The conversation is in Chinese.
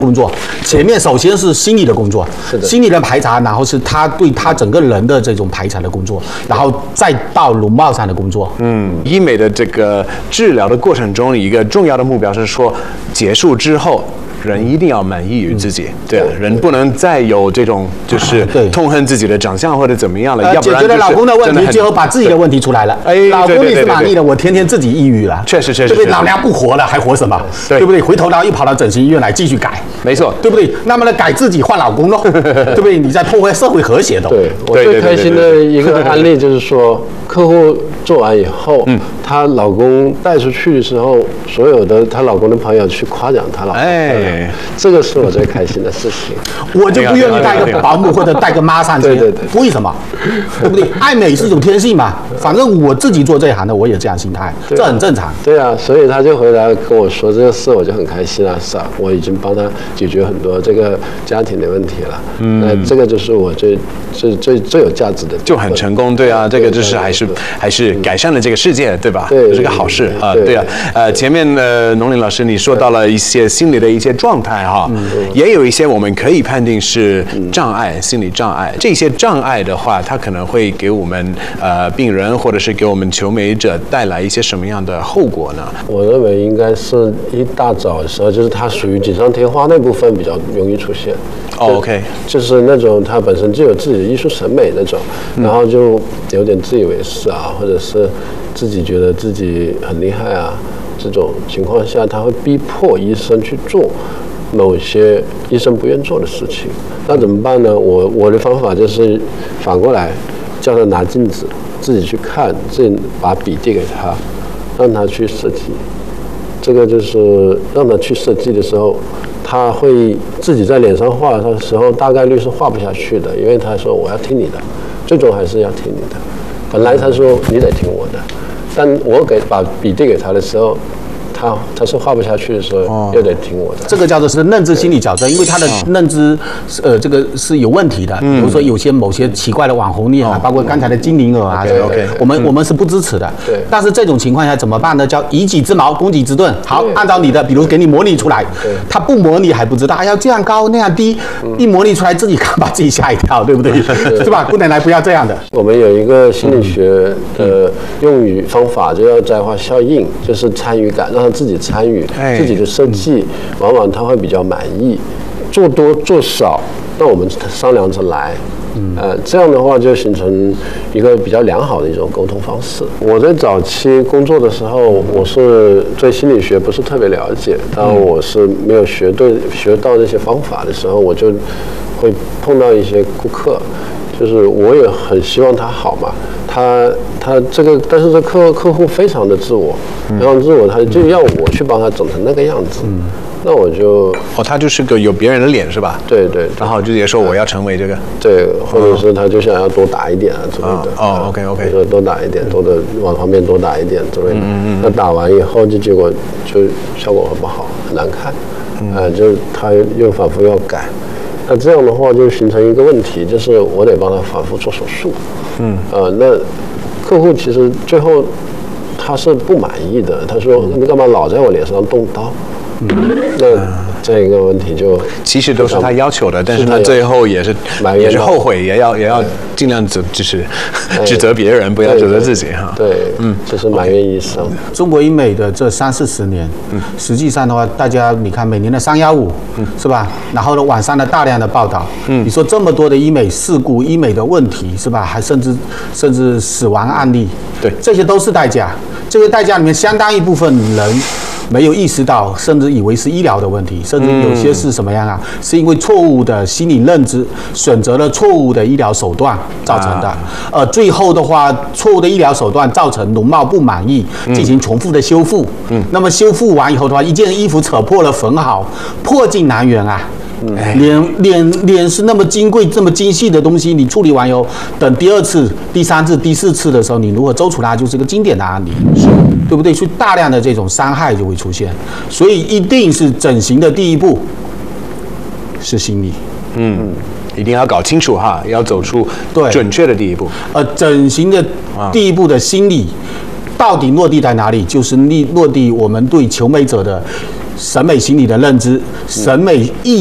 工作，前面首先是心理的工作，心理的排查，然后是他对他整个人的这种排查的工作，然后再到容貌上的工作。 医美的这个治疗的过程中，一个重要的目标是说，结束之后。人一定要满意于自己，对啊，人不能再有这种就是痛恨自己的长相或者怎么样了，要不然解决了老公的问题，最后把自己的问题出来了。老公你是满意的，我天天自己抑郁了， 确实， 对不对？老娘不活了，还活什么？对不对？回头然后又跑到整形医院来继续改， 没错， 对不对？那么呢，改自己换老公咯，对不对？你在破坏社会和谐的。 对，我最开心的一个案例就是说，客户做完以后，她老公带出去的时候，所有的她老公的朋友去夸奖她老公。这个是我最开心的事情， 我就不愿意带个保姆或者带个妈上去。对，为什么？对不对？爱美是一种天性嘛，反正我自己做这一行的，我也这样心态，这很正常。 对啊，所以他就回来跟我说这个事，我就很开心啊，是啊，我已经帮他解决很多这个家庭的问题了。那这个就是我最有价值的， 就很成功。对啊，这个就是还是改善了这个世界，对吧？ 对， 是个好事啊。对啊，前面农林老师你说到了一些心理的一些状态哈，也有一些我们可以判定是障碍，心理障碍。这些障碍的话，它可能会给我们病人或者是给我们求美者带来一些什么样的后果呢？ 我认为应该是一大早的时候，就是它属于锦上添花那部分比较容易出现。 OK， 就是那种他本身就有自己的艺术审美那种，然后就有点自以为是啊，或者是自己觉得自己很厉害啊，这种情况下，他会逼迫医生去做某些医生不愿做的事情。那怎么办呢？我的方法就是反过来，叫他拿镜子自己去看，自己把笔递给他，让他去设计。这个就是让他去设计的时候，他会自己在脸上画的时候，大概率是画不下去的，因为他说我要听你的，最终还是要听你的。本来他说你得听我的，但我把笔递给他的时候，他是画不下去的时候，又得听我的。 这个叫做是认知心理矫正，因为他的认知，这个是有问题的。比如说有些某些奇怪的网红脸啊，包括刚才的精灵耳啊，我们是不支持的。 对。 但是这种情况下怎么办呢？叫以己之矛攻己之盾。好，按照你的，比如给你模拟出来，他不模拟还不知道，要这样高那样低，一模拟出来自己看把自己吓一跳，对不对？是吧？不能来不要这样的。 我们有一个心理学的用语方法，就叫宅化效应，就是参与感，让他自己参与自己的设计，往往他会比较满意。做多做少，那我们商量着来。这样的话就形成一个比较良好的一种沟通方式。我在早期工作的时候，我是对心理学不是特别了解，当我是没有学到这些方法的时候，我就会碰到一些顾客，就是我也很希望他好嘛，他这个，但是这客户非常的自我，非常自我，他就要我去帮他整成那个样子。那我就他就是个有别人的脸是吧？ 对，然后就也说我要成为这个， 对，或者是他就想要多打一点啊之类的。 OK， 说多打一点，多的往旁边多打一点之类的。那打完以后结果就效果很不好，很难看。就是他又反复要改。那这样的话就形成一个问题，就是我得帮他反复做手术。那客户其实最后他是不满意的，他说你干嘛老在我脸上动刀？那这个问题就其实都是他要求的，但是他最后也是后悔，也要尽量就是指责别人，不要指责自己哈。 对，就是埋怨医生。 中国医美的这30-40年，实际上的话，大家你看每年的315，是吧？然后呢，网上的大量的报道，你说这么多的医美事故、医美的问题，是吧？还甚至死亡案例， 对， 这些都是代价。这些代价里面，相当一部分人没有意识到，甚至以为是医疗的问题，甚至有些是什么样啊？是因为错误的心理认知，选择了错误的医疗手段造成的。最后的话，错误的医疗手段造成容貌不满意，进行重复的修复。那么修复完以后的话，一件衣服扯破了缝好，破镜难圆啊。脸是那么金贵、这么精细的东西，你处理完以后，等第2次、第3次、第4次的时候，你如何周除它，就是一个经典的案例，对不对？所以大量的这种伤害就会出现，所以一定是整形的第一步是心理。 一定要搞清楚哈，要走出准确的第一步。 整形的第一步的心理到底落地在哪里？就是落地我们对求美者的审美心理的认知、审美意